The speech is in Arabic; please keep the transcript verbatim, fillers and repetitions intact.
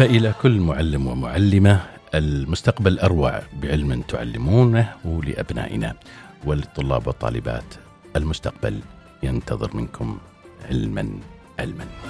فإلى كل معلم ومعلمة، المستقبل أروع بعلم تعلمونه لأبنائنا، وللطلاب والطالبات المستقبل ينتظر منكم علما علما.